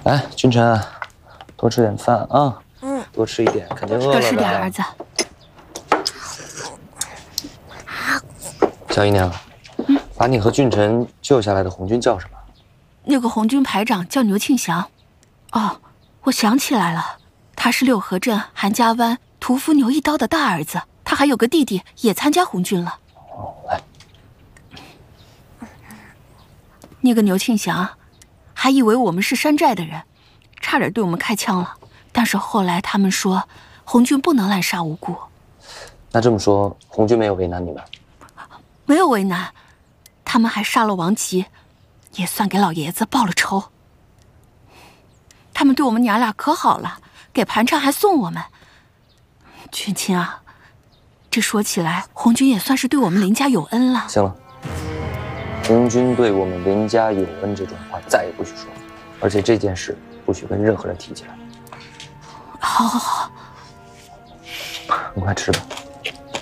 来，君臣，多吃点饭啊。多吃一点，肯定饿了。 多吃点，儿子。 小姨娘，把你和俊臣救下来的红军叫什么？ 那个红军排长叫牛庆祥。哦，我想起来了，他是六合镇韩家湾屠夫牛一刀的大儿子，他还有个弟弟也参加红军了。 哦，来。 那个牛庆祥还以为我们是山寨的人，差点对我们开枪了。但是后来他们说，红军不能滥杀无辜。 那这么说，红军没有为难你们？ 没有为难，他们还杀了王吉，也算给老爷子报了仇。他们对我们娘俩可好了，给盘缠还送我们。君亲啊，这说起来，红军也算是对我们林家有恩了。 行了，红军对我们林家有恩这种话再也不许说，而且这件事不许跟任何人提起来。 好，好，好， 你快吃吧。